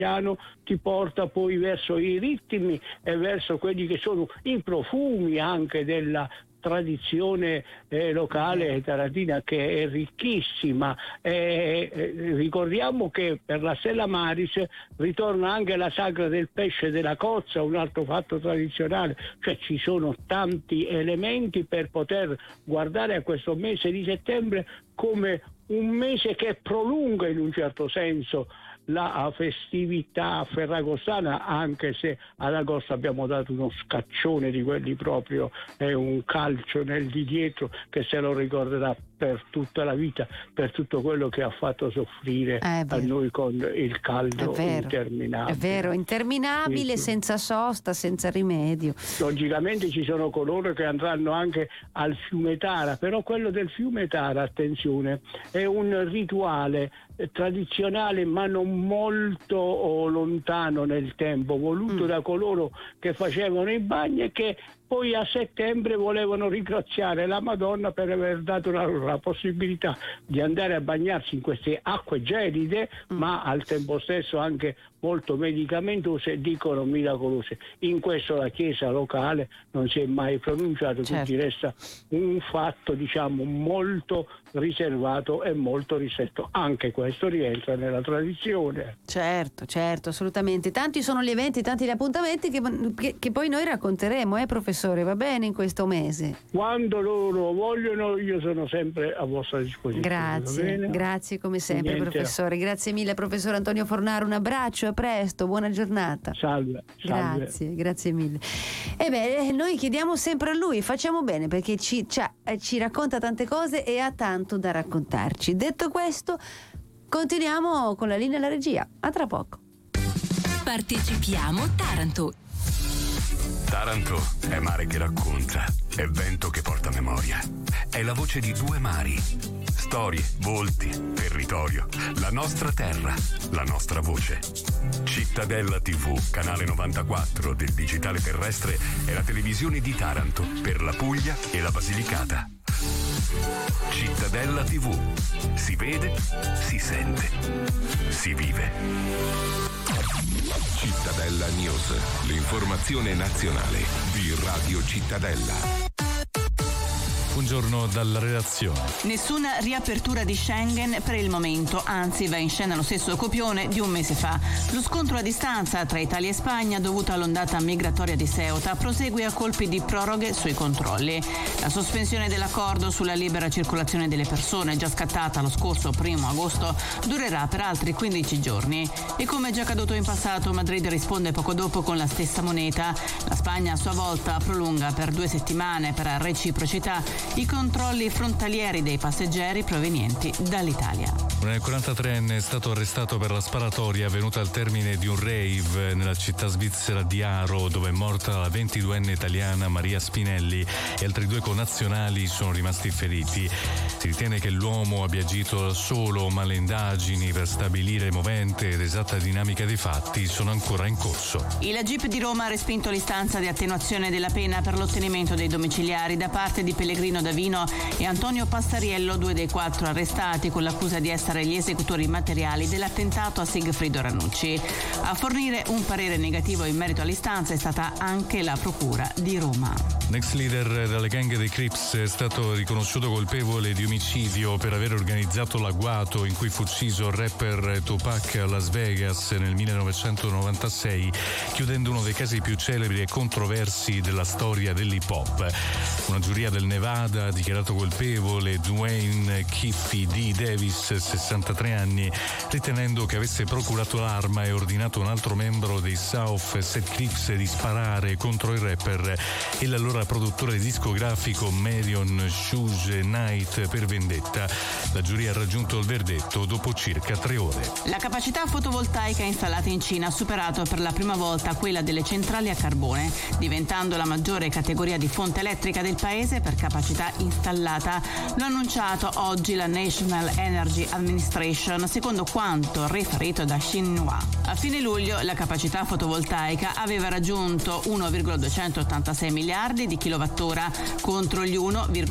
piano ti porta poi verso i ritmi e verso quelli che sono i profumi anche della tradizione locale tarantina, che è ricchissima. Ricordiamo che per la Stella Maris ritorna anche la sagra del pesce e della cozza, un altro fatto tradizionale, cioè ci sono tanti elementi per poter guardare a questo mese di settembre come un mese che prolunga in un certo senso la festività ferragostana, anche se ad agosto abbiamo dato uno scaccione di quelli proprio, un calcio nel di dietro che se lo ricorderà per tutta la vita, per tutto quello che ha fatto soffrire a noi con il caldo interminabile. È vero, interminabile, sì. Senza sosta, senza rimedio. Logicamente ci sono coloro che andranno anche al fiume Tara, però quello del fiume Tara, attenzione, è un rituale tradizionale ma non molto lontano nel tempo, voluto da coloro che facevano i bagni e che poi a settembre volevano ringraziare la Madonna per aver dato la possibilità di andare a bagnarsi in queste acque gelide, ma al tempo stesso anche molto medicamentose, dicono miracolose. In questo la Chiesa locale non si è mai pronunciato, quindi resta un fatto, diciamo, molto riservato e molto ristretto. Anche questo rientra nella tradizione. Certo, assolutamente. Tanti sono gli eventi, tanti gli appuntamenti che poi noi racconteremo, professore, va bene, in questo mese? Quando loro vogliono, io sono sempre a vostra disposizione. Grazie come sempre. Niente. Professore, grazie mille professor Antonio Fornaro, un abbraccio, a presto, buona giornata. Salve. Grazie mille. Noi chiediamo sempre a lui, facciamo bene perché ci racconta tante cose e ha tanto da raccontarci. Detto questo, continuiamo con la linea alla regia. A tra poco. Partecipiamo Taranto. Taranto è mare che racconta, è vento che porta memoria. È la voce di due mari. Storie, volti, territorio, la nostra terra, la nostra voce. Cittadella TV, canale 94 del digitale terrestre, è la televisione di Taranto per la Puglia e la Basilicata. Cittadella TV. Si vede, si sente, si vive. Cittadella News, l'informazione nazionale di Radio Cittadella. Buongiorno dalla redazione. Nessuna riapertura di Schengen per il momento, anzi va in scena lo stesso copione di un mese fa. Lo scontro a distanza tra Italia e Spagna dovuto all'ondata migratoria di Ceuta prosegue a colpi di proroghe sui controlli. La sospensione dell'accordo sulla libera circolazione delle persone, già scattata lo scorso 1 agosto, durerà per altri 15 giorni. E come già accaduto in passato, Madrid risponde poco dopo con la stessa moneta. La Spagna a sua volta prolunga per 2 settimane per reciprocità i controlli frontalieri dei passeggeri provenienti dall'Italia. Un 43enne è stato arrestato per la sparatoria avvenuta al termine di un rave nella città svizzera di Aro, dove è morta la 22enne italiana Maria Spinelli e altri 2 connazionali sono rimasti feriti. Si ritiene che l'uomo abbia agito da solo, ma le indagini per stabilire movente ed esatta dinamica dei fatti sono ancora in corso. Il GIP di Roma ha respinto l'istanza di attenuazione della pena per l'ottenimento dei domiciliari da parte di Pellegrino Davino e Antonio Passariello, 2 dei 4 arrestati con l'accusa di essere gli esecutori materiali dell'attentato a Sigfrido Ranucci. A fornire un parere negativo in merito all'istanza è stata anche la Procura di Roma. L'ex leader delle gang dei Crips è stato riconosciuto colpevole di omicidio per aver organizzato l'agguato in cui fu ucciso il rapper Tupac a Las Vegas nel 1996, chiudendo uno dei casi più celebri e controversi della storia dell'hip hop. Una giuria del Nevada ha dichiarato colpevole Dwayne Kiffy D. Davis, 63 anni, ritenendo che avesse procurato l'arma e ordinato un altro membro dei South Set Crips di sparare contro il rapper e l'allora produttore discografico Marion Suge Knight per vendetta. La giuria ha raggiunto il verdetto dopo circa 3 ore. La capacità fotovoltaica installata in Cina ha superato per la prima volta quella delle centrali a carbone, diventando la maggiore categoria di fonte elettrica del paese per capacità installata. Lo ha annunciato oggi la National Energy Administration, secondo quanto riferito da Xinhua. A fine luglio la capacità fotovoltaica aveva raggiunto 1,286 miliardi di kilowattora contro gli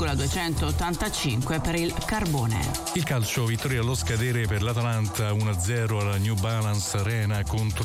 1,285 per il carbone. Il calcio, vittoria allo scadere per l'Atalanta 1-0 alla New Balance Arena contro